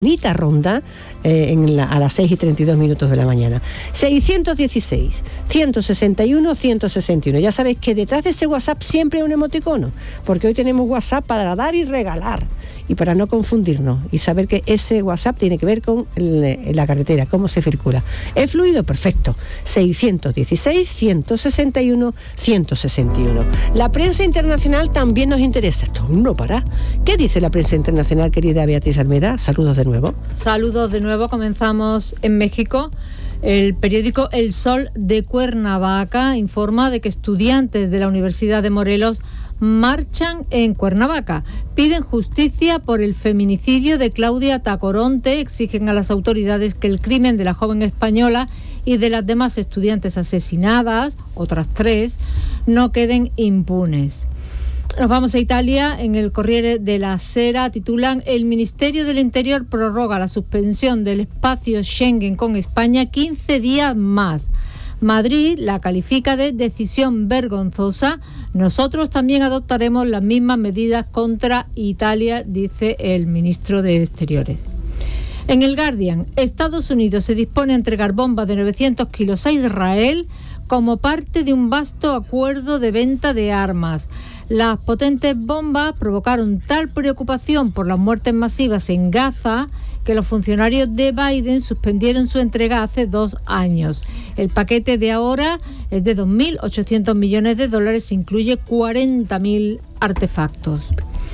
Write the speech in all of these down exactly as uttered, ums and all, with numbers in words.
bonita ronda eh, en la, a las seis y treinta y dos minutos de la mañana. seiscientos dieciséis, ciento sesenta y uno, ciento sesenta y uno. Ya sabéis que detrás de ese WhatsApp siempre hay un emoticono, porque hoy tenemos WhatsApp para dar y regalar, y para no confundirnos y saber que ese WhatsApp tiene que ver con el, la carretera, cómo se circula. ¿Es fluido? Perfecto. seiscientos dieciséis, ciento sesenta y uno, ciento sesenta y uno. La prensa internacional también nos interesa. Esto no para. ¿Qué dice la prensa internacional, querida Beatriz Almeda? Saludos de nuevo. Saludos de nuevo. Comenzamos en México. El periódico El Sol de Cuernavaca informa de que estudiantes de la Universidad de Morelos marchan en Cuernavaca. Piden justicia por el feminicidio de Claudia Tacoronte. Exigen a las autoridades que el crimen de la joven española y de las demás estudiantes asesinadas, otras tres, no queden impunes. Nos vamos a Italia. En el Corriere della Sera titulan: el Ministerio del Interior prorroga la suspensión del espacio Schengen con España quince días más. Madrid la califica de decisión vergonzosa. Nosotros también adoptaremos las mismas medidas contra Italia, dice el ministro de Exteriores. En el Guardian, Estados Unidos se dispone a entregar bombas de novecientos kilos a Israel como parte de un vasto acuerdo de venta de armas. Las potentes bombas provocaron tal preocupación por las muertes masivas en Gaza que los funcionarios de Biden suspendieron su entrega hace dos años. El paquete de ahora es de dos mil ochocientos millones de dólares, incluye cuarenta mil artefactos.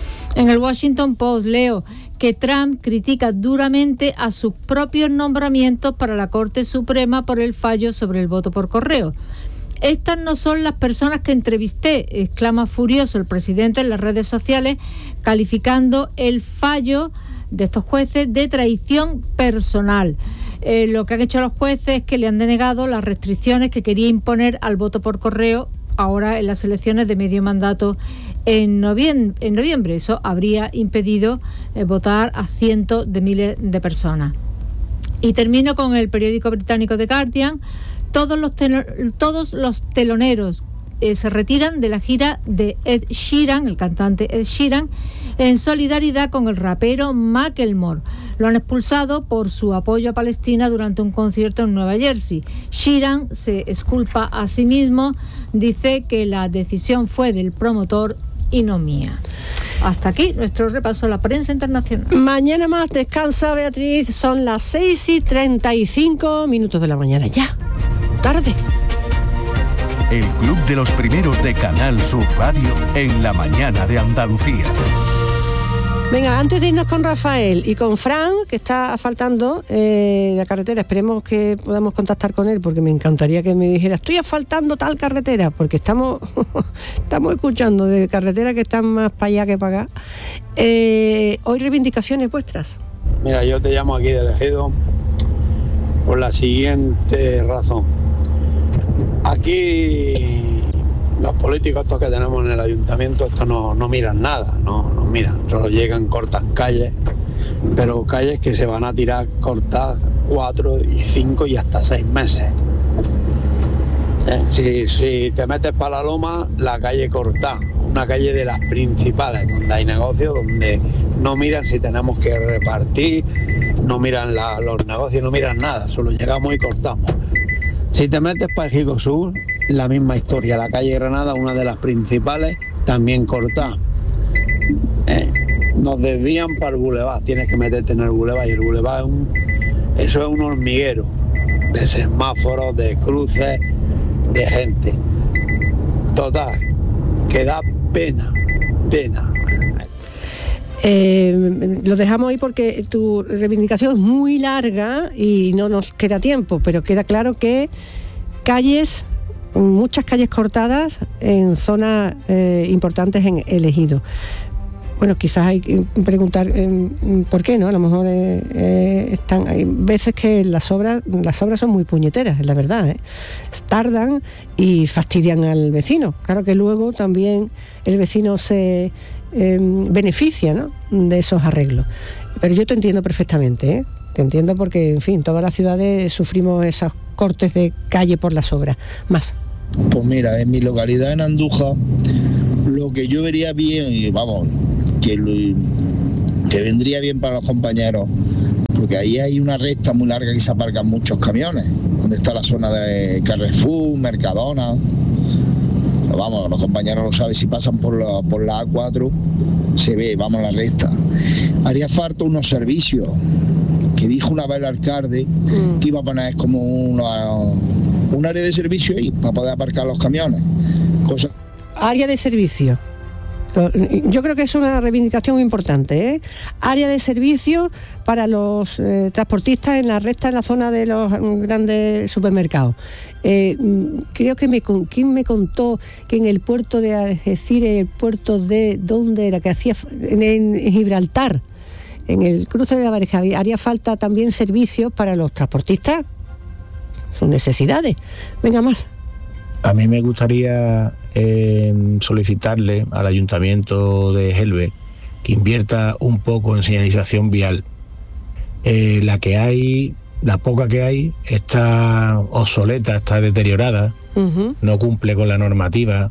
En el Washington Post leo que Trump critica duramente a sus propios nombramientos para la Corte Suprema por el fallo sobre el voto por correo. Estas no son las personas que entrevisté, exclama furioso el presidente en las redes sociales, calificando el fallo de estos jueces de traición personal. Eh, lo que han hecho los jueces es que le han denegado las restricciones que quería imponer al voto por correo ahora en las elecciones de medio mandato en noviembre. En noviembre. Eso habría impedido eh, votar a cientos de miles de personas. Y termino con el periódico británico The Guardian. Todos los, tel- todos los teloneros eh, se retiran de la gira de Ed Sheeran, el cantante Ed Sheeran, en solidaridad con el rapero Macklemore. Lo han expulsado por su apoyo a Palestina durante un concierto en Nueva Jersey. Sheeran se exculpa a sí mismo, dice que la decisión fue del promotor y no mía. Hasta aquí nuestro repaso a la prensa internacional. Mañana más, descansa Beatriz, son las seis y treinta y cinco minutos de la mañana ya. Tarde. El Club de los Primeros de Canal Sur Radio en la mañana de Andalucía. Venga, antes de irnos con Rafael y con Fran, que está asfaltando eh, la carretera, esperemos que podamos contactar con él, porque me encantaría que me dijera, estoy asfaltando tal carretera, porque estamos estamos escuchando de carreteras que están más para allá que para acá. Eh, hoy reivindicaciones vuestras. Mira, yo te llamo aquí de Ejido por la siguiente razón. Aquí los políticos estos que tenemos en el ayuntamiento, estos no, no miran nada, no, no miran, solo llegan, cortan calles, pero calles que se van a tirar cortadas cuatro y cinco y hasta seis meses. Eh, si, si te metes para la Loma, la calle cortada, una calle de las principales, donde hay negocios, donde no miran si tenemos que repartir, no miran la, los negocios, no miran nada, solo llegamos y cortamos. Si te metes para Ejido Sur, la misma historia, la calle Granada, una de las principales, también cortada. Eh, nos desvían para el bulevar, tienes que meterte en el bulevar, y el bulevar es un, eso es un hormiguero de semáforos, de cruces, de gente. Total, que da pena, pena. Eh, lo dejamos ahí porque tu reivindicación es muy larga y no nos queda tiempo, pero queda claro que calles, muchas calles cortadas en zonas eh, importantes en el Ejido. Bueno, quizás hay que preguntar eh, por qué, ¿no? A lo mejor eh, eh, están, hay veces que las obras, las obras son muy puñeteras, es la verdad, ¿eh? Tardan y fastidian al vecino. Claro que luego también el vecino se eh, beneficia, ¿no?, de esos arreglos. Pero yo te entiendo perfectamente, ¿eh? Te entiendo porque, en fin, todas las ciudades sufrimos esos cortes de calle por las obras. Más. Pues mira, en mi localidad, en Andújar, lo que yo vería bien, y vamos, que, lo, que vendría bien para los compañeros, porque ahí hay una recta muy larga que se aparcan muchos camiones, donde está la zona de Carrefour, Mercadona. Vamos, los compañeros lo saben, si pasan por la, por la A cuatro, se ve, vamos, la recta. Haría falta unos servicios, que dijo una vez el alcalde mm. que iba a poner como una, un área de servicio ahí, para poder aparcar los camiones. Cosa... Área de servicio. Yo creo que es una reivindicación muy importante, ¿eh? Área de servicio para los eh, transportistas en la recta, en la zona de los grandes supermercados. Eh, creo que me ¿quién me contó que en el puerto de Algeciras, el puerto de ¿dónde era? Que hacía en, en Gibraltar, en el cruce de la Barca, haría falta también servicios para los transportistas. Son necesidades. Venga, más. A mí me gustaría eh, solicitarle al Ayuntamiento de Gelbe que invierta un poco en señalización vial. Eh, la que hay, la poca que hay, está obsoleta, está deteriorada, uh-huh. no cumple con la normativa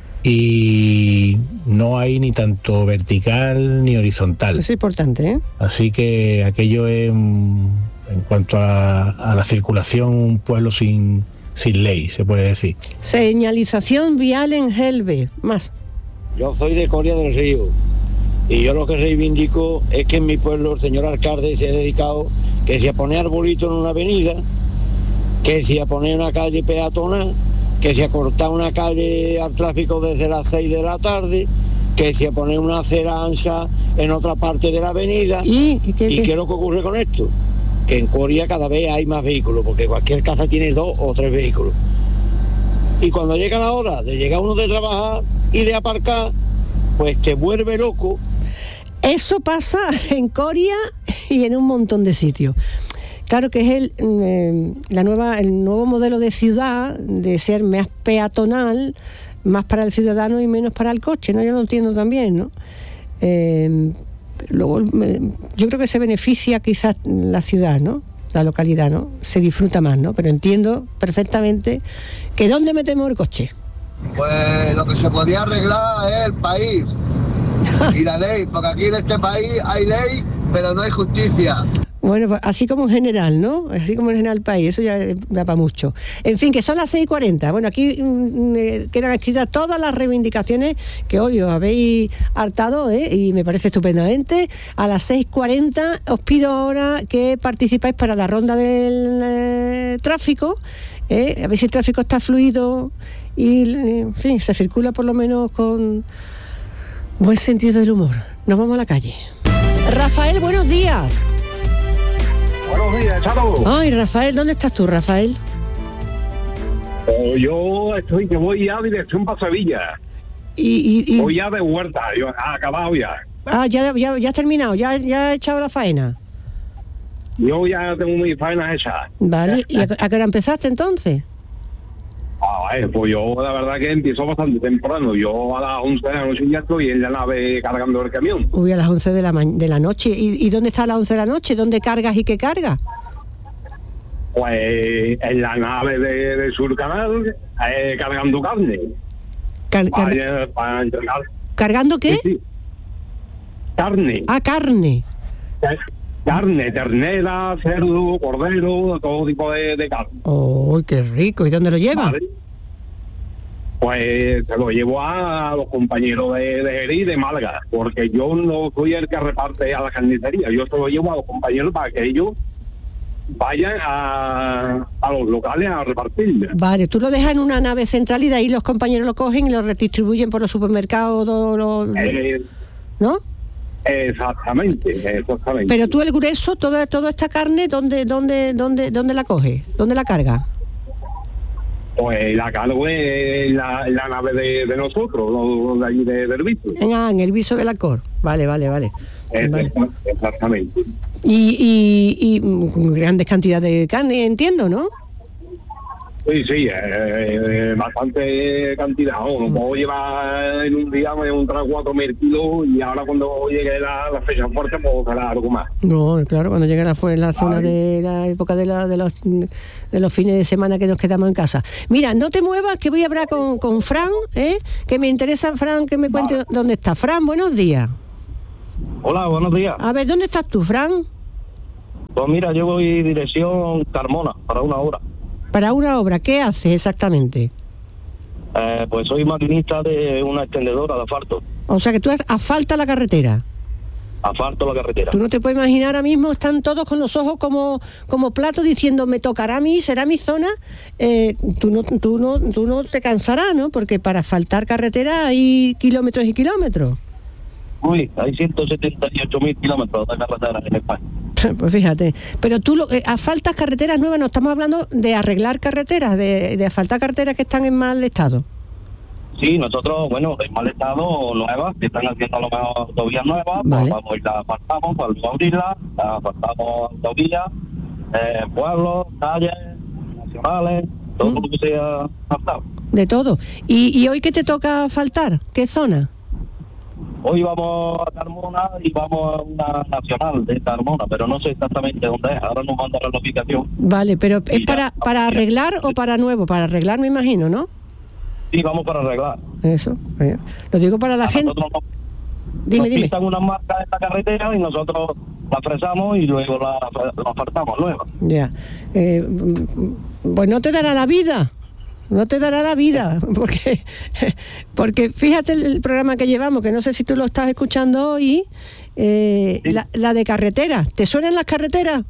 y no hay ni tanto vertical ni horizontal. Es importante, ¿eh? Así que aquello es, en cuanto a, a la circulación, un pueblo sin... sin ley, se puede decir. Señalización vial en Gelbe. Más. Yo soy de Coria del Río y yo lo que reivindico es que en mi pueblo el señor alcalde se ha dedicado que si a poner arbolitos en una avenida, que si a poner una calle peatonal, que si a cortar una calle al tráfico desde las seis de la tarde, que si a poner una acera ancha en otra parte de la avenida. ¿Y, ¿Y, qué, ¿Y qué? qué es lo que ocurre con esto? Que en Coria cada vez hay más vehículos, porque cualquier casa tiene dos o tres vehículos. Y cuando llega la hora de llegar uno de trabajar y de aparcar, pues te vuelve loco. Eso pasa en Coria y en un montón de sitios. Claro que es el, eh, la nueva, el nuevo modelo de ciudad, de ser más peatonal, más para el ciudadano y menos para el coche, ¿no? Yo lo entiendo también, ¿no? Eh, Luego, yo creo que se beneficia quizás la ciudad, ¿no? La localidad, ¿no? Se disfruta más, ¿no? Pero entiendo perfectamente que ¿dónde metemos el coche? Pues lo que se podía arreglar es el país y la ley, porque aquí en este país hay ley, pero no hay justicia. Bueno, pues así como en general, ¿no? Así como en general el país, eso ya da para mucho. En fin, que son las seis y cuarenta. Bueno, aquí mm, quedan escritas todas las reivindicaciones que hoy os habéis hartado, ¿eh? Y me parece estupendamente. A las seis y cuarenta os pido ahora que participáis para la ronda del eh, tráfico, ¿eh? A ver si el tráfico está fluido y, en fin, se circula por lo menos con buen sentido del humor. Nos vamos a la calle. Rafael, buenos días. Buenos días, Charo. Ay, Rafael, ¿dónde estás tú, Rafael? Oh, yo estoy que voy ya dirección para Sevilla. Y, y, y... Voy ya de vuelta, yo he acabado ya. Ah, ya, ya, ya has terminado, ya, ya has echado la faena. Yo ya tengo mi faena hecha. Vale, ¿y a, a qué hora empezaste entonces? Ah, eh, pues yo la verdad que empiezo bastante temprano. Yo a las once de la noche ya estoy en la nave cargando el camión. Uy, a las once de la, ma- de la noche. ¿Y, ¿Y dónde está a las once de la noche? ¿Dónde cargas y qué cargas? Pues en la nave de, de Surcanal, eh, cargando carne. Car- car- para, para entregar. ¿Cargando qué? Sí, sí. Carne. Ah, carne. Eh, Carne, ternera, cerdo, cordero, todo tipo de, de carne. ¡Oh, qué rico! ¿Y dónde lo llevas? Vale. Pues se lo llevo a los compañeros de, de Jerez y de Málaga, porque yo no soy el que reparte a la carnicería, yo se lo llevo a los compañeros para que ellos vayan a, a los locales a repartir. Vale, tú lo dejas en una nave central y de ahí los compañeros lo cogen y lo redistribuyen por los supermercados, todo lo, Eh, ¿no? Exactamente, exactamente. Pero tú el grueso, toda toda esta carne, ¿dónde dónde dónde dónde la coges? ¿Dónde la cargas? Pues la cargo en la, en la nave de, de nosotros, los de allí de, del viso. En, ah, en el viso de la cor. Vale, vale, vale. Es, vale. Exactamente. Y, y, y mm, grandes cantidades de carne, entiendo, ¿no? Sí, sí, eh, bastante cantidad. No, no puedo llevar en un día, me un tres o cuatro mil kilos y ahora cuando llegue la, la fecha fuerte puedo sacar algo más. No, claro, cuando llegue la, la zona de la época de, la, de, los, de los fines de semana que nos quedamos en casa. Mira, no te muevas, que voy a hablar con, con Fran, ¿eh? Que me interesa, Fran, que me cuente vale. dónde está. Fran, buenos días. Hola, buenos días. A ver, ¿dónde estás tú, Fran? Pues mira, yo voy dirección Carmona, para una hora. Para una obra, ¿qué haces exactamente? Eh, pues soy maquinista de una extendedora de asfalto. O sea que tú asfaltas la carretera. Asfalto la carretera. Tú no te puedes imaginar, ahora mismo están todos con los ojos como, como platos diciendo, me tocará a mí, será mi zona. Eh, tú, no, tú, no, tú no te cansarás, ¿no? Porque para asfaltar carretera hay kilómetros y kilómetros. Uy, hay ciento setenta y ocho mil kilómetros de carretera en España. Pues fíjate, pero tú lo, eh, asfaltas carreteras nuevas, no estamos hablando de arreglar carreteras, de, de asfaltar carreteras que están en mal estado. Sí, nosotros, bueno, en mal estado, nuevas, que están haciendo a lo mejor autovías nuevas, vale. Pues vamos y las asfaltamos, para abrirlas, las asfaltamos autovías, eh, pueblos, calles, nacionales, todo mm. lo que sea asfaltado. De todo. ¿Y, ¿Y hoy qué te toca asfaltar? ¿Qué zona? Hoy vamos a Carmona y vamos a una nacional de Carmona, pero no sé exactamente dónde es. Ahora nos mandarán la ubicación. Vale, pero ¿es para, para arreglar o para nuevo? Para arreglar, me imagino, ¿no? Sí, vamos para arreglar. Eso. Eh. Lo digo para la a gente. Nos, dime, nos dime. pintan unas marcas en la carretera y nosotros la fresamos y luego la, la asfaltamos nueva. Ya. Eh, pues no te dará la vida. No te dará la vida, porque porque fíjate el programa que llevamos, que no sé si tú lo estás escuchando hoy, eh, sí. la, la de carreteras. ¿Te suenan las carreteras?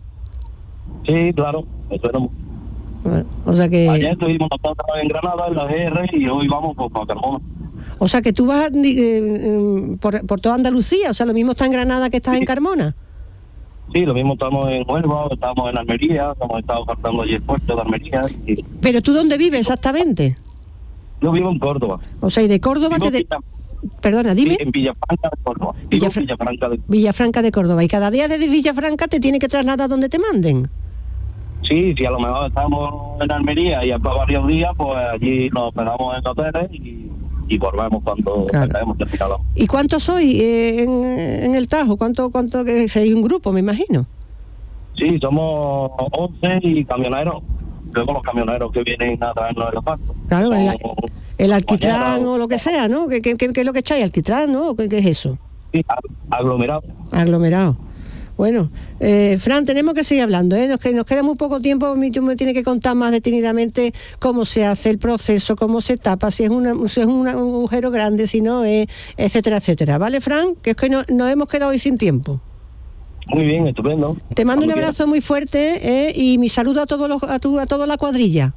Sí, claro, me suena mucho. Bueno, o sea que... Ayer estuvimos nosotros en Granada, en la G R, y hoy vamos por, por Carmona. O sea que tú vas eh, eh, por, por toda Andalucía, o sea, lo mismo está en Granada que estás sí. en Carmona. Sí, lo mismo estamos en Huelva, estamos en Almería, hemos estado faltando allí el puerto de Almería. Y... ¿Pero tú dónde vives exactamente? Yo vivo en Córdoba. O sea, y de Córdoba te... De... Villa... Perdona, dime. Sí, en Villafranca de Córdoba. Villafra... Villafranca de... Villafranca de Córdoba. ¿Y cada día desde Villafranca te tiene que trasladar donde te manden? Sí, si a lo mejor estamos en Almería y hasta varios días, pues allí nos pegamos en hoteles y, y volvemos cuando hemos terminado. ¿Y cuántos sois eh, en, en el Tajo? ¿Cuánto, cuánto que sois un grupo, me imagino? Sí, somos once y camioneros. Luego los camioneros que vienen a traernos el asfalto. Claro, el, el alquitrán o lo que sea, ¿no? ¿Qué, qué, qué es lo que echáis? ¿Alquitrán, no? ¿Qué, qué es eso? Sí, aglomerado. Aglomerado. Bueno, eh, Fran, tenemos que seguir hablando, ¿eh? Nos, que, nos queda muy poco tiempo, tú me tienes que contar más detenidamente cómo se hace el proceso, cómo se tapa, si es, una, si es una, un agujero grande, si no es, etcétera, etcétera. ¿Vale, Fran? Que es que no, nos hemos quedado hoy sin tiempo. Muy bien, estupendo. Te mando un abrazo muy fuerte, ¿eh? Y mi saludo a todos los, a, tu, a toda la cuadrilla.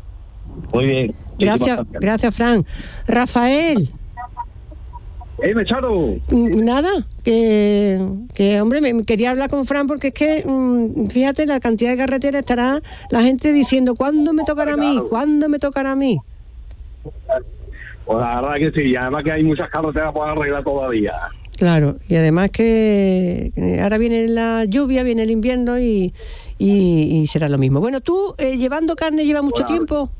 Muy bien. Gracias, gracias, Fran. Rafael. ¡Eh, Mechado! Nada, que, que hombre, me quería hablar con Fran porque es que, mmm, fíjate, la cantidad de carreteras estará la gente diciendo, ¿cuándo me tocará a mí? ¿Cuándo me tocará a mí? Pues la verdad que sí, y además que hay muchas carreteras por arreglar todavía. Claro, y además que ahora viene la lluvia, viene el invierno y, y, y será lo mismo. Bueno, ¿tú eh, llevando carne lleva mucho bueno, tiempo?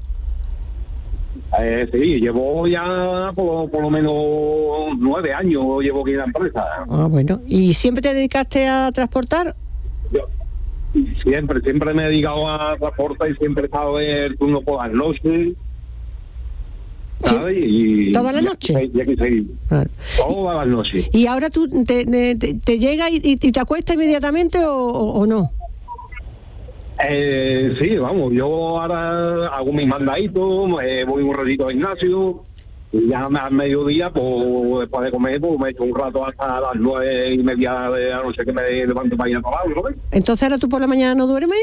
Eh, sí, llevo ya por, por lo menos nueve años, llevo aquí en la empresa. Ah, bueno. ¿Y siempre te dedicaste a transportar? Yo, siempre, siempre me he dedicado a transportar y siempre he estado en el turno por las noches. ¿Sabes? Sí. Y, ¿Toda la noche? Y aquí seguimos. Claro. Todas las noches. ¿Y ahora tú te, te, te llega y, y te acuestas inmediatamente o, o, o no? Eh, sí, vamos, yo ahora hago mis mandaditos, eh, voy un ratito al gimnasio, y ya al mediodía, pues después de comer, pues me echo un rato hasta las nueve y media de la noche que me levanto para ir a trabajar, ¿no? Entonces ahora tú por la mañana no duermes?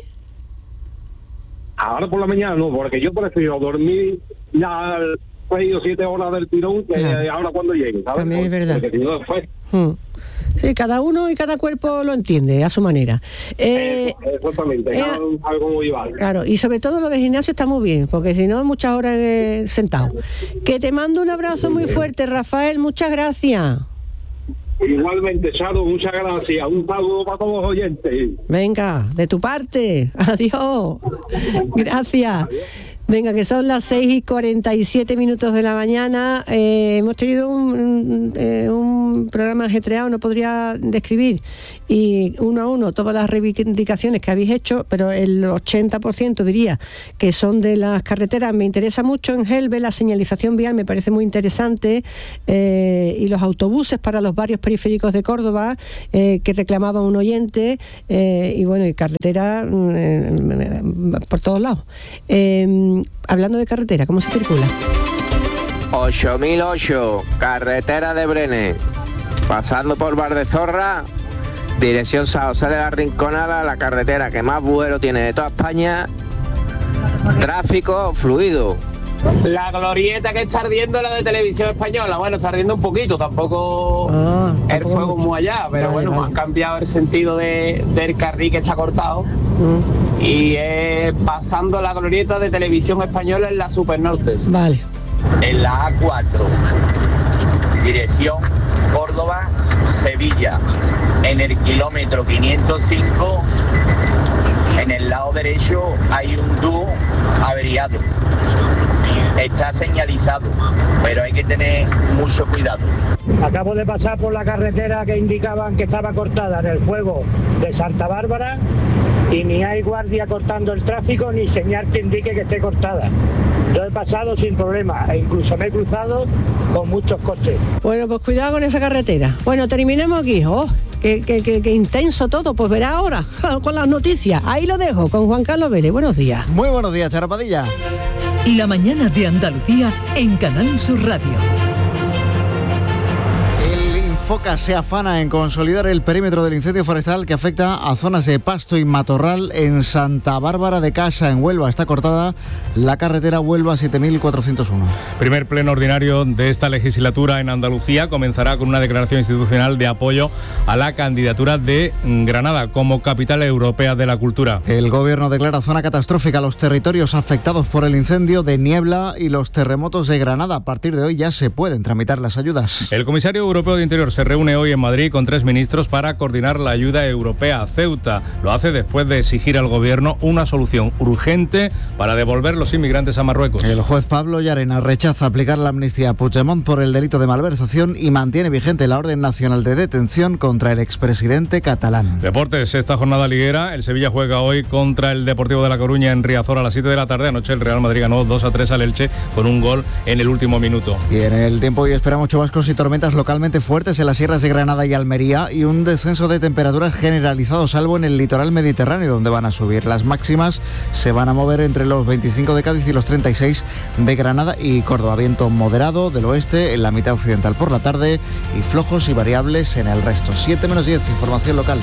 Ahora por la mañana no, porque yo prefiero dormir ya seis o siete horas del tirón que claro. Ahora cuando llegue, ¿sabes? También es verdad. Porque si no después... Hmm. Sí, cada uno y cada cuerpo lo entiende a su manera. Eh, Exactamente, eh, algo muy vale. Claro, y sobre todo lo de gimnasio está muy bien, porque si no, muchas horas eh, sentado. Que te mando un abrazo muy fuerte, Rafael, muchas gracias. Igualmente, Charo, muchas gracias. Un saludo para todos los oyentes. Venga, de tu parte. Adiós. Gracias. Adiós. Venga, que son las seis y cuarenta y siete minutos de la mañana. Eh, hemos tenido un, un, eh, un programa ajetreado, no podría describir, y uno a uno todas las reivindicaciones que habéis hecho, pero el ochenta por ciento diría que son de las carreteras. Me interesa mucho en Gelbe la señalización vial, me parece muy interesante, eh, y los autobuses para los barrios periféricos de Córdoba, eh, que reclamaba un oyente, eh, y bueno, y carretera eh, por todos lados. Eh, Hablando de carretera, ¿cómo se circula? ocho mil ocho, carretera de Brenes, pasando por Valdezorra, dirección San José de la Rinconada, la carretera que más vuelo tiene de toda España, tráfico fluido. La glorieta que está ardiendo, la de Televisión Española, bueno, está ardiendo un poquito, tampoco ah, el fuego mucho. Muy allá, pero vale, bueno, vale. Han cambiado el sentido de, del carril que está cortado, mm. y eh, pasando la glorieta de Televisión Española en la Supernorte. Vale. En la A cuatro, dirección Córdoba, Sevilla, en el kilómetro quinientos cinco, en el lado derecho hay un dúo averiado. Está señalizado, pero hay que tener mucho cuidado. Acabo de pasar por la carretera que indicaban que estaba cortada en el fuego de Santa Bárbara y ni hay guardia cortando el tráfico ni señal que indique que esté cortada. Yo he pasado sin problema e incluso me he cruzado con muchos coches. Bueno, pues cuidado con esa carretera. Bueno, terminemos aquí. Oh, qué, qué, qué, qué intenso todo. Pues verá ahora con las noticias. Ahí lo dejo con Juan Carlos Vélez. Buenos días. Muy buenos días, Charo Padilla. La mañana de Andalucía en Canal Sur Radio. Foca se afana en consolidar el perímetro del incendio forestal que afecta a zonas de pasto y matorral en Santa Bárbara de Casa, en Huelva. Está cortada la carretera Huelva siete mil cuatrocientos uno. Primer pleno ordinario de esta legislatura en Andalucía comenzará con una declaración institucional de apoyo a la candidatura de Granada como capital europea de la cultura. El gobierno declara zona catastrófica los territorios afectados por el incendio de Niebla y los terremotos de Granada. A partir de hoy ya se pueden tramitar las ayudas. El comisario europeo de Interior se reúne hoy en Madrid con tres ministros para coordinar la ayuda europea a Ceuta. Lo hace después de exigir al gobierno una solución urgente para devolver los inmigrantes a Marruecos. El juez Pablo Llarena rechaza aplicar la amnistía a Puigdemont por el delito de malversación y mantiene vigente la orden nacional de detención contra el expresidente catalán. Deportes, esta jornada liguera, el Sevilla juega hoy contra el Deportivo de La Coruña en Riazor a las siete de la tarde. Anoche el Real Madrid ganó dos a tres al Elche con un gol en el último minuto. Y en el tiempo hoy esperamos chubascos y tormentas localmente fuertes en las sierras de Granada y Almería y un descenso de temperaturas generalizado, salvo en el litoral mediterráneo, donde van a subir. Las máximas se van a mover entre los veinticinco de Cádiz y los treinta y seis de Granada y Córdoba. Viento moderado del oeste en la mitad occidental por la tarde y flojos y variables en el resto. siete menos diez, información local.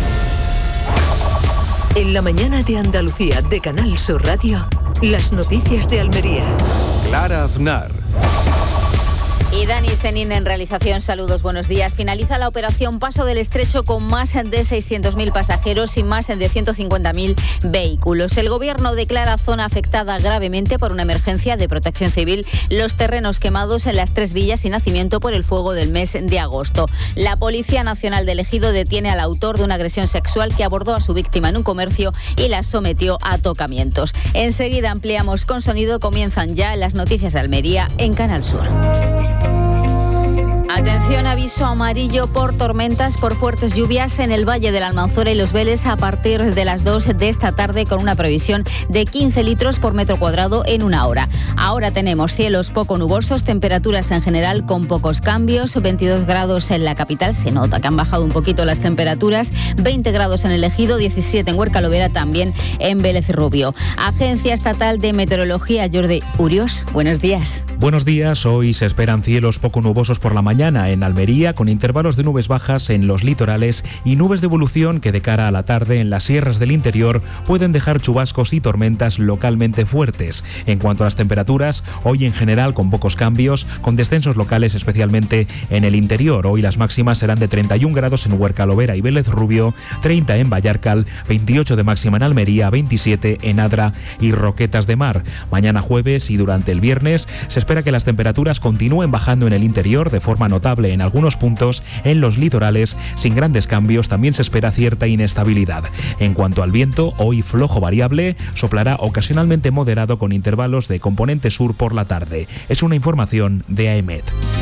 En la mañana de Andalucía de Canal Sur Radio, las noticias de Almería. Clara Aznar. Y Dani Senin en realización, saludos, buenos días. Finaliza la operación Paso del Estrecho con más de seiscientos mil pasajeros y más de ciento cincuenta mil vehículos. El gobierno declara zona afectada gravemente por una emergencia de protección civil los terrenos quemados en las tres villas y nacimiento por el fuego del mes de agosto. La Policía Nacional del Ejido detiene al autor de una agresión sexual que abordó a su víctima en un comercio y la sometió a tocamientos. Enseguida ampliamos con sonido, comienzan ya las noticias de Almería en Canal Sur. Atención, aviso amarillo por tormentas por fuertes lluvias en el Valle de la Almanzora y Los Vélez a partir de las dos de esta tarde, con una previsión de quince litros por metro cuadrado en una hora. Ahora tenemos cielos poco nubosos, temperaturas en general con pocos cambios, veintidós grados en la capital, se nota que han bajado un poquito las temperaturas, veinte grados en el Ejido, diecisiete en Huerca Lovera, también en Vélez Rubio. Agencia Estatal de Meteorología, Jordi Urios, buenos días. Buenos días, hoy se esperan cielos poco nubosos por la mañana en Almería, con intervalos de nubes bajas en los litorales y nubes de evolución que de cara a la tarde en las sierras del interior pueden dejar chubascos y tormentas localmente fuertes. En cuanto a las temperaturas, hoy en general con pocos cambios, con descensos locales especialmente en el interior. Hoy las máximas serán de treinta y un grados en Huerca Lovera y Vélez Rubio, treinta en Vallarcal, veintiocho de máxima en Almería, veintisiete en Adra y Roquetas de Mar. Mañana jueves y durante el viernes se espera que las temperaturas continúen bajando en el interior de forma notable notable en algunos puntos. En los litorales, sin grandes cambios, también se espera cierta inestabilidad. En cuanto al viento, hoy flojo variable, soplará ocasionalmente moderado con intervalos de componente sur por la tarde. Es una información de AEMET.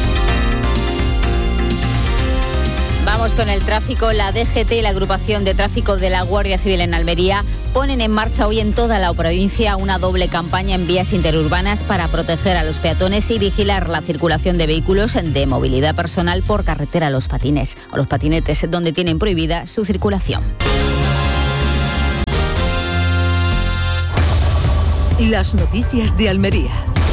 Vamos con el tráfico. La D G T y la agrupación de tráfico de la Guardia Civil en Almería ponen en marcha hoy en toda la provincia una doble campaña en vías interurbanas para proteger a los peatones y vigilar la circulación de vehículos de movilidad personal por carretera a los patines o los patinetes, donde tienen prohibida su circulación. Las noticias de Almería.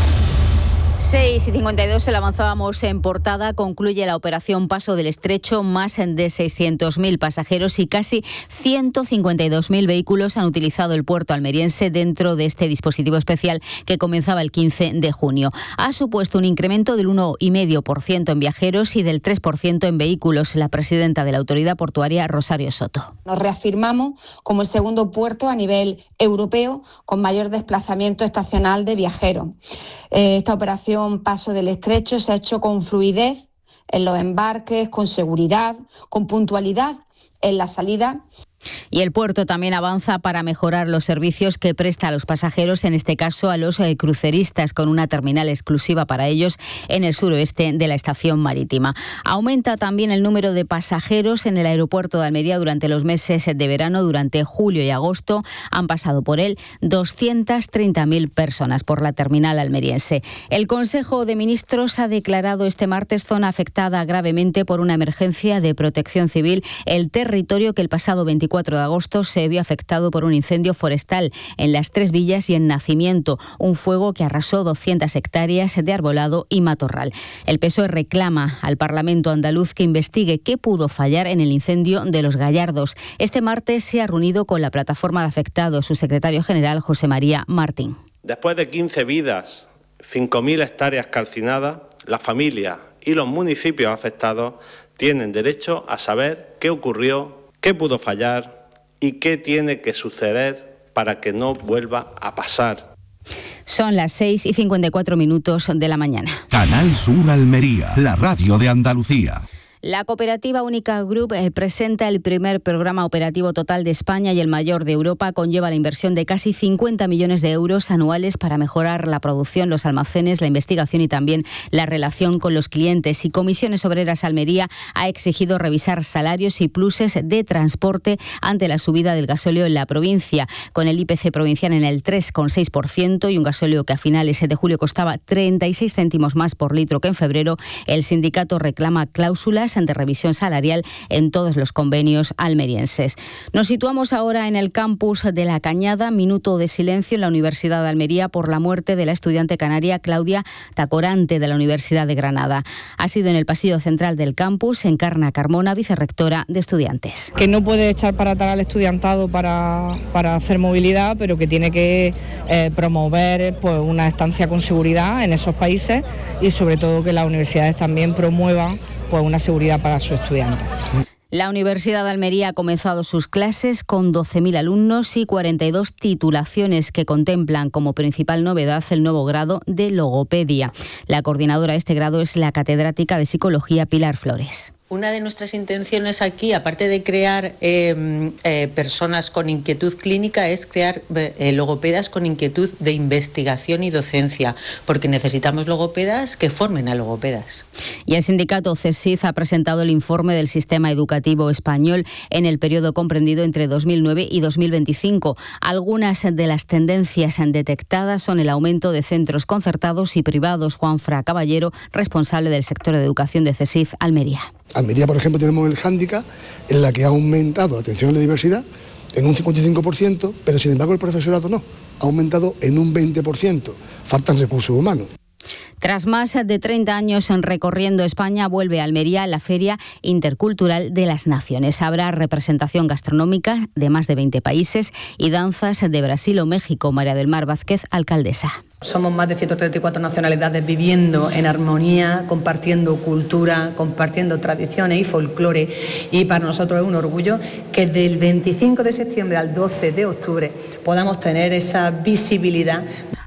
seis y cincuenta y dos, se la avanzábamos en portada. Concluye la operación Paso del Estrecho. Más de seiscientos mil pasajeros y casi ciento cincuenta y dos mil vehículos han utilizado el puerto almeriense dentro de este dispositivo especial que comenzaba el quince de junio. Ha supuesto un incremento del uno coma cinco por ciento en viajeros y del tres por ciento en vehículos. La presidenta de la autoridad portuaria, Rosario Soto. Nos reafirmamos como el segundo puerto a nivel europeo con mayor desplazamiento estacional de viajeros. Esta operación Paso del Estrecho se ha hecho con fluidez en los embarques, con seguridad, con puntualidad en la salida. Y el puerto también avanza para mejorar los servicios que presta a los pasajeros, en este caso a los eh, cruceristas, con una terminal exclusiva para ellos en el suroeste de la estación marítima. Aumenta también el número de pasajeros en el aeropuerto de Almería durante los meses de verano. Durante julio y agosto han pasado por él doscientas treinta mil personas por la terminal almeriense. El Consejo de Ministros ha declarado este martes zona afectada gravemente por una emergencia de protección civil el territorio que el pasado veinticuatro de agosto se vio afectado por un incendio forestal en Las Tres Villas y en Nacimiento, un fuego que arrasó doscientas hectáreas de arbolado y matorral. El P S O E reclama al Parlamento andaluz que investigue qué pudo fallar en el incendio de Los Gallardos. Este martes se ha reunido con la plataforma de afectados su secretario general, José María Martín. Después de quince vidas, cinco mil hectáreas calcinadas, la familia y los municipios afectados tienen derecho a saber qué ocurrió, qué pudo fallar y qué tiene que suceder para que no vuelva a pasar. Son las seis y cincuenta y cuatro minutos de la mañana. Canal Sur Almería, la radio de Andalucía. La cooperativa Única Group eh, presenta el primer programa operativo total de España y el mayor de Europa. Conlleva la inversión de casi cincuenta millones de euros anuales para mejorar la producción, los almacenes, la investigación y también la relación con los clientes. Y Comisiones Obreras Almería ha exigido revisar salarios y pluses de transporte ante la subida del gasóleo en la provincia, con el I P C provincial en el tres coma seis por ciento y un gasóleo que a finales de julio costaba treinta y seis céntimos más por litro que en febrero. El sindicato reclama cláusulas de revisión salarial en todos los convenios almerienses. Nos situamos ahora en el campus de La Cañada. Minuto de silencio en la Universidad de Almería por la muerte de la estudiante canaria Claudia Tacorante de la Universidad de Granada. Ha sido en el pasillo central del campus. Encarna Carmona, vicerrectora de Estudiantes. Que no puede echar para atrás al estudiantado para, para hacer movilidad, pero que tiene que eh, promover pues, una estancia con seguridad en esos países y sobre todo que las universidades también promuevan pues una seguridad para sus estudiantes. La Universidad de Almería ha comenzado sus clases con doce mil alumnos y cuarenta y dos titulaciones que contemplan como principal novedad el nuevo grado de logopedia. La coordinadora de este grado es la catedrática de Psicología Pilar Flores. Una de nuestras intenciones aquí, aparte de crear eh, eh, personas con inquietud clínica, es crear eh, logopedas con inquietud de investigación y docencia, porque necesitamos logopedas que formen a logopedas. Y el sindicato CESIF ha presentado el informe del sistema educativo español en el periodo comprendido entre dos mil nueve y dos mil veinticinco. Algunas de las tendencias detectadas son el aumento de centros concertados y privados. Juanfra Caballero, responsable del sector de educación de CESIF Almería. Almería, por ejemplo, tenemos el hándicap en la que ha aumentado la atención a la diversidad en un cincuenta y cinco por ciento, pero sin embargo el profesorado no, ha aumentado en un veinte por ciento. Faltan recursos humanos. Tras más de treinta años recorriendo España, vuelve a Almería la Feria Intercultural de las Naciones. Habrá representación gastronómica de más de veinte países y danzas de Brasil o México. María del Mar Vázquez, alcaldesa. Somos más de ciento treinta y cuatro nacionalidades viviendo en armonía, compartiendo cultura, compartiendo tradiciones y folclore. Y para nosotros es un orgullo que del veinticinco de septiembre al doce de octubre podamos tener esa visibilidad.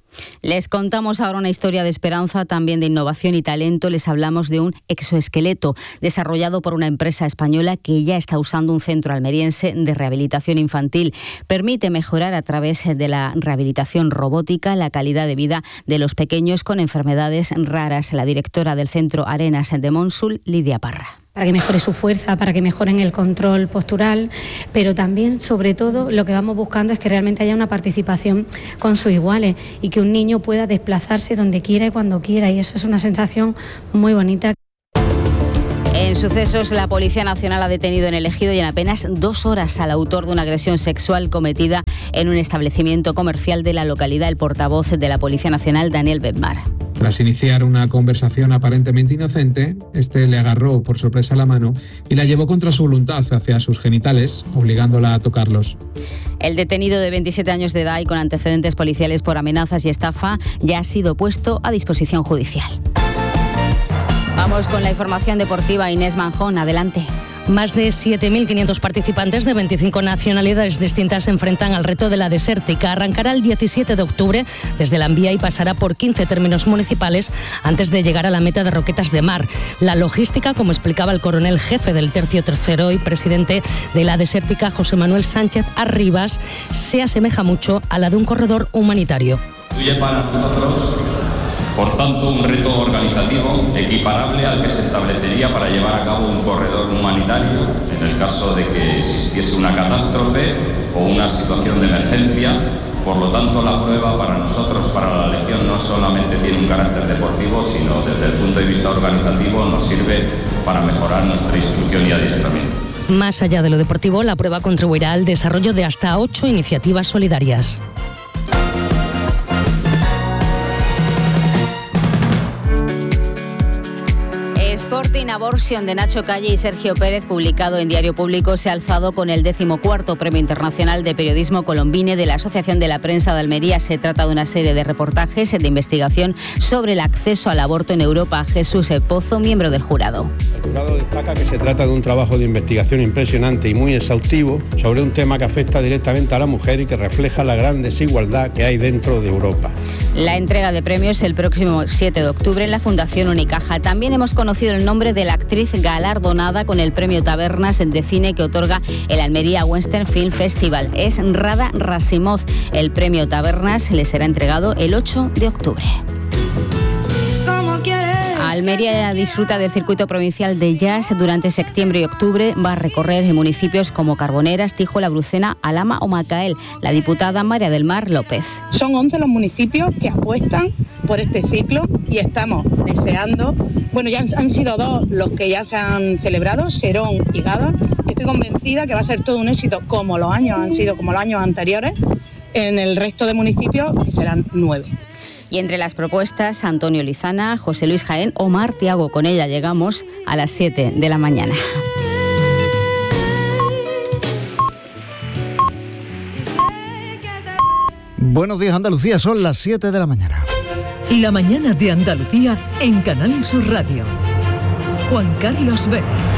Les contamos ahora una historia de esperanza, también de innovación y talento. Les hablamos de un exoesqueleto desarrollado por una empresa española que ya está usando un centro almeriense de rehabilitación infantil. Permite mejorar a través de la rehabilitación robótica la calidad de vida de los pequeños con enfermedades raras. La directora del centro Arenas de Monsul, Lidia Parra. Para que mejore su fuerza, para que mejoren el control postural, pero también, sobre todo, lo que vamos buscando es que realmente haya una participación con sus iguales y que un niño pueda desplazarse donde quiera y cuando quiera, y eso es una sensación muy bonita. En sucesos, la Policía Nacional ha detenido en el Ejido y en apenas dos horas al autor de una agresión sexual cometida en un establecimiento comercial de la localidad. El portavoz de la Policía Nacional, Daniel Bedmar. Tras iniciar una conversación aparentemente inocente, este le agarró por sorpresa la mano y la llevó contra su voluntad hacia sus genitales, obligándola a tocarlos. El detenido de veintisiete años de edad y con antecedentes policiales por amenazas y estafa ya ha sido puesto a disposición judicial. Vamos con la información deportiva. Inés Manjón, adelante. Más de siete mil quinientos participantes de veinticinco nacionalidades distintas se enfrentan al reto de la desértica. Arrancará el diecisiete de octubre desde la Envía y pasará por quince términos municipales antes de llegar a la meta de Roquetas de Mar. La logística, como explicaba el coronel jefe del Tercio Tercero y presidente de la desértica, José Manuel Sánchez Arribas, se asemeja mucho a la de un corredor humanitario. Constituye para nosotros, por tanto, un reto organizativo equiparable al que se establecería para llevar a cabo un corredor humanitario en el caso de que existiese una catástrofe o una situación de emergencia. Por lo tanto, la prueba para nosotros, para la Legión, no solamente tiene un carácter deportivo, sino desde el punto de vista organizativo nos sirve para mejorar nuestra instrucción y adiestramiento. Más allá de lo deportivo, la prueba contribuirá al desarrollo de hasta ocho iniciativas solidarias. Sporting Abortion de Nacho Calle y Sergio Pérez, publicado en Diario Público, se ha alzado con el decimocuarto Premio Internacional de Periodismo Colombine de la Asociación de la Prensa de Almería. Se trata de una serie de reportajes de investigación sobre el acceso al aborto en Europa. Jesús Pozo, miembro del jurado. El jurado destaca que se trata de un trabajo de investigación impresionante y muy exhaustivo sobre un tema que afecta directamente a la mujer y que refleja la gran desigualdad que hay dentro de Europa. La entrega de premios el próximo siete de octubre en la Fundación Unicaja. También hemos conocido el nombre de la actriz galardonada con el premio Tabernas de cine que otorga el Almería Western Film Festival. Es Rada Rasimov. El premio Tabernas le será entregado el ocho de octubre. Almería disfruta del circuito provincial de jazz durante septiembre y octubre. Va a recorrer en municipios como Carboneras, Tijo, La Brucena, Alhama o Macael. La diputada María del Mar López. Son once los municipios que apuestan por este ciclo y estamos deseando, bueno, ya han, han sido dos los que ya se han celebrado, Serón y Gada. Estoy convencida que va a ser todo un éxito como los años han sido, como los años anteriores, en el resto de municipios, que serán nueve. Y entre las propuestas, Antonio Lizana, José Luis Jaén o Mar Tiago. Con ella llegamos a las siete de la mañana. Buenos días, Andalucía, son las siete de la mañana. La mañana de Andalucía en Canal Sur Radio. Juan Carlos Vélez.